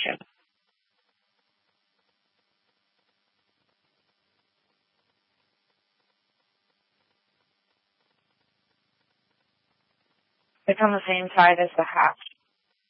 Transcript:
direction. It's on the same side as the hatch.